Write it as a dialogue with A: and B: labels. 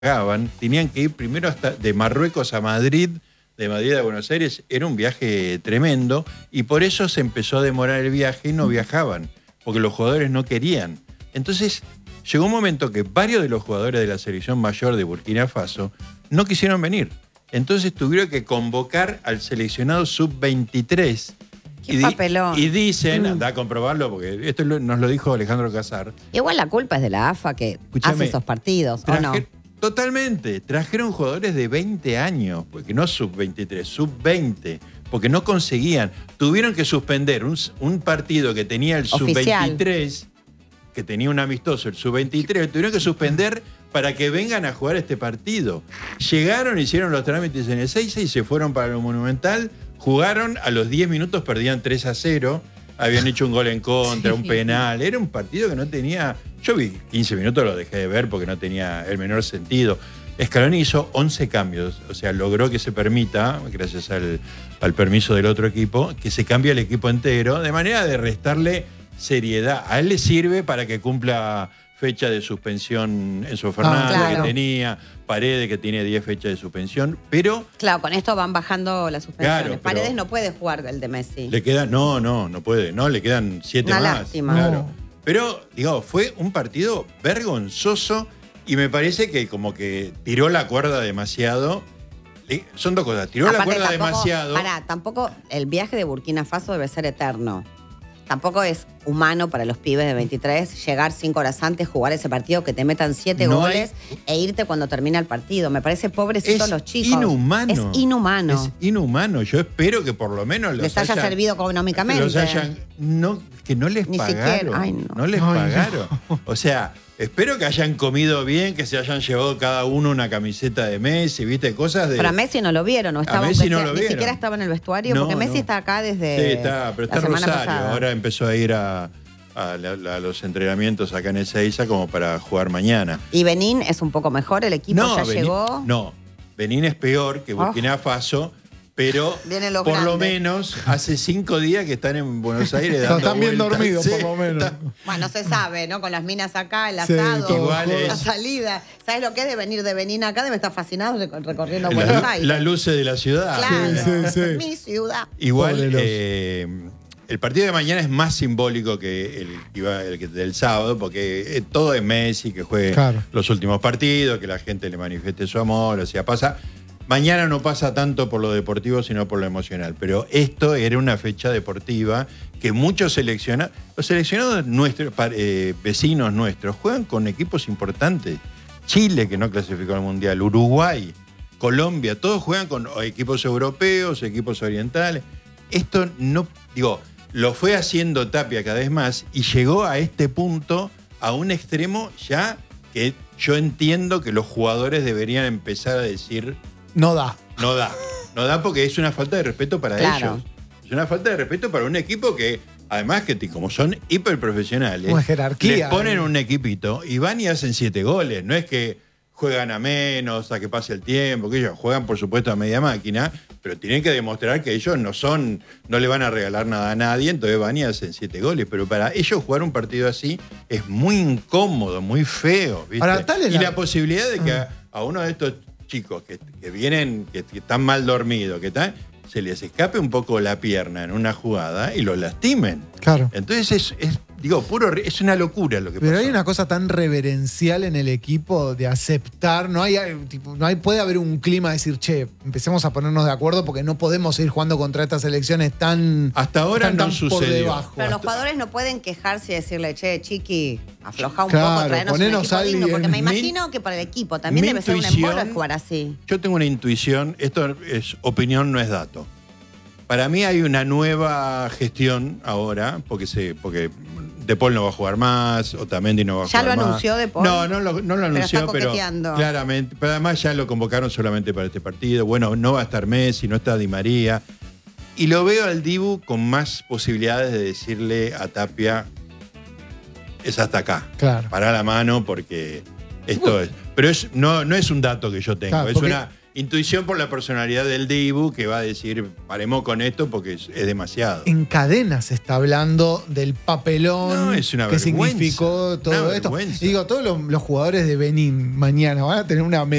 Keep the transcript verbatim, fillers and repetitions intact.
A: viajaban, tenían que ir primero hasta de Marruecos a Madrid, de Madrid a Buenos Aires, era un viaje tremendo y por eso se empezó a demorar el viaje y no viajaban, porque los jugadores no querían. Entonces llegó un momento que varios de los jugadores de la selección mayor de Burkina Faso no quisieron venir. Entonces tuvieron que convocar al seleccionado sub veintitrés.
B: Qué
A: y, di
B: papelón.
A: y dicen,
B: Mm.
A: anda a comprobarlo, porque esto lo, nos lo dijo Alejandro Casar.
B: Igual la culpa es de la A F A que
A: Escúchame,
B: hace esos partidos, ¿o no?
A: Traje, totalmente. Trajeron jugadores de veinte años, porque no sub veintitrés, sub veinte, porque no conseguían. Tuvieron que suspender un, un partido que tenía el sub veintitrés, que tenía un amistoso, el sub veintitrés, tuvieron que suspender para que vengan a jugar este partido. Llegaron, hicieron los trámites en el Ezeiza y se fueron para el Monumental. Jugaron, a los diez minutos perdían tres a cero. Habían hecho un gol en contra, sí. un penal. Era un partido que no tenía... Yo vi quince minutos, lo dejé de ver porque no tenía el menor sentido. Scaloni hizo once cambios, o sea, logró que se permita, gracias al, al permiso del otro equipo, que se cambie el equipo entero, de manera de restarle seriedad. A él le sirve para que cumpla fecha de suspensión Enzo Fernández, ah, claro. que tenía, Paredes, que tiene diez fechas de suspensión, pero...
B: Claro, con esto van bajando las suspensiones.
A: Claro,
B: Paredes no puede jugar el de Messi.
A: Le quedan, no, no, no puede, no, le quedan siete
B: Una
A: más.
B: Lástima.
A: Claro.
B: No.
A: Pero, digo, fue un partido vergonzoso y me parece que como que tiró la cuerda demasiado. Son dos cosas, tiró
B: Aparte,
A: la cuerda
B: tampoco,
A: demasiado.
B: Pará, tampoco el viaje de Burkina Faso debe ser eterno. Tampoco es humano para los pibes de veintitrés llegar cinco horas antes, jugar ese partido, que te metan siete no goles hay... e irte cuando termina el partido. Me parece pobrecitos los chicos.
A: Inhumano.
B: Es inhumano.
A: Es inhumano. Yo espero que por lo menos los
B: les haya
A: hayan,
B: servido económicamente.
A: Los hayan, no, que no les
B: Ni
A: pagaron.
B: Siquiera. Ay, no.
A: no les
C: Ay,
A: pagaron.
C: No.
A: O sea, espero que hayan comido bien, que se hayan llevado cada uno una camiseta de Messi, ¿viste? Cosas de...
B: Pero a Messi no lo vieron, ¿no? Estaba
A: a Messi no
B: ni
A: lo vieron.
B: siquiera estaba en el vestuario,
A: no,
B: porque Messi
A: no.
B: está acá desde
A: Sí, está, pero está
B: la semana
A: Rosario.
B: pasada.
A: Ahora empezó a ir a, a, la, a los entrenamientos acá en Ezeiza como para jugar mañana.
B: ¿Y Benín es un poco mejor? ¿El equipo
A: no,
B: ya
A: Benín,
B: llegó?
A: No, Benín es peor que Burkina oh. Faso, pero por grandes. Lo menos hace cinco días que están en Buenos Aires dando
C: están bien
A: vueltas.
C: dormidos,
A: Sí,
C: por lo menos.
A: Está...
B: Bueno, se sabe, ¿no? Con las minas acá, el
C: Sí,
B: asado,
A: igual
B: la
A: es...
B: salida. ¿Sabes lo que es de venir de Benín acá? Debe estar fascinado recorriendo
A: la,
B: Buenos Aires.
A: Las luces de la ciudad.
B: Claro,
C: sí, sí, sí.
B: Mi ciudad.
A: Igual, eh, el partido de mañana es más simbólico que el, el del sábado, porque todo es Messi, que juegue claro. los últimos partidos, que la gente le manifieste su amor, o sea, pasa... Mañana no pasa tanto por lo deportivo, sino por lo emocional. Pero esto era una fecha deportiva que muchos seleccionados, los seleccionados nuestros, eh, vecinos nuestros, juegan con equipos importantes. Chile, que no clasificó al Mundial, Uruguay, Colombia, todos juegan con equipos europeos, equipos orientales. Esto no, digo, lo fue haciendo Tapia cada vez más y llegó a este punto, a un extremo ya que yo entiendo que los jugadores deberían empezar a decir...
C: No da.
A: No da. No da porque es una falta de respeto para
B: claro.
A: ellos. Es una falta de respeto para un equipo que, además que como son hiperprofesionales,
C: una jerarquía,
A: les ponen
C: eh.
A: un equipito y van y hacen siete goles. No es que juegan a menos, a que pase el tiempo, que ellos juegan, por supuesto, a media máquina, pero tienen que demostrar que ellos no son, no le van a regalar nada a nadie, entonces van y hacen siete goles. Pero para ellos jugar un partido así es muy incómodo, muy feo, ¿viste?
C: Ahora, tal es
A: y
C: la...
A: la posibilidad de que a, a uno de estos chicos que, que vienen, que, que están mal dormidos, que están, se les escape un poco la pierna en una jugada y los lastimen.
C: Claro.
A: Entonces es, es digo, puro, es una locura lo que
C: Pero
A: pasó.
C: hay una cosa tan reverencial en el equipo de aceptar, no hay, tipo, no hay, puede haber un clima de decir, che, empecemos a ponernos de acuerdo porque no podemos seguir jugando contra estas selecciones tan
A: hasta ahora
C: tan,
A: no
C: tan
A: sucedió.
C: por debajo.
B: Pero
C: hasta...
B: los jugadores no pueden quejarse y decirle, che, chiqui, afloja un
C: claro,
B: poco, traernos un equipo
C: alguien...
B: digno, porque me
A: Mi,
B: imagino que para el equipo también debe ser un embolo jugar así.
A: Yo tengo una intuición, esto es opinión, no es dato. Para mí hay una nueva gestión ahora, porque se, porque De Paul no va a jugar más, Otamendi no va a
B: ¿Ya
A: jugar más.
B: lo anunció De Paul?
A: No, no lo, no lo anunció,
B: pero,
A: pero claramente. Pero además ya lo convocaron solamente para este partido. Bueno, no va a estar Messi, no está Di María. Y lo veo al Dibu con más posibilidades de decirle a Tapia, es hasta acá.
C: Claro.
A: Pará la mano porque esto es... Pero es, no, no es un dato que yo tengo,
C: Claro,
A: es
C: porque...
A: una... Intuición por la personalidad del Dibu, que va a decir, paremos con esto porque es, es demasiado.
C: En cadena se está hablando del papelón
A: No, es una
C: que
A: vergüenza,
C: significó todo
A: una
C: esto.
A: vergüenza.
C: Y digo, todos los, los jugadores de Benín mañana van a tener una